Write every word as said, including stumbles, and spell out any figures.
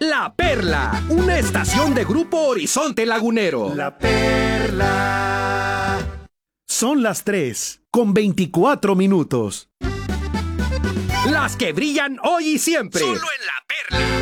La Perla, una estación de Grupo Horizonte Lagunero. La Perla. Son las tres, con veinticuatro minutos. Las que brillan hoy y siempre. Solo en La Perla.